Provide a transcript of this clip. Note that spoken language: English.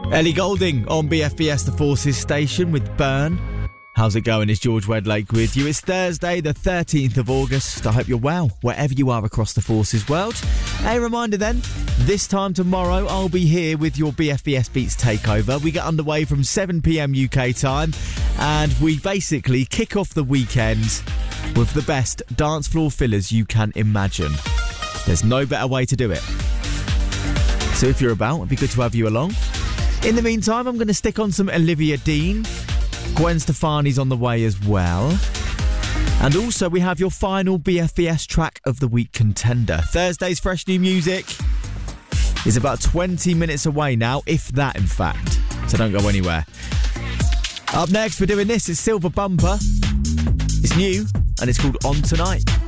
Ellie Goulding on BFBS The Forces station with Burn. How's it going? It's George Wedlake with you. It's Thursday, the 13th of August. I hope you're well, wherever you are across the Forces world. A reminder then, this time tomorrow, I'll be here with your BFBS Beats Takeover. We get underway from 7pm UK time, and we basically kick off the weekend with the best dance floor fillers you can imagine. There's no better way to do it. So if you're about, it'd be good to have you along. In the meantime, I'm going to stick on some Olivia Dean. Gwen Stefani's on the way as well. And also we have your final BFBS track of the week contender. Thursday's fresh new music is about 20 minutes away now, if that in fact. So don't go anywhere. Up next, we're doing this. It's Silver Bumper. It's new and it's called On Tonight.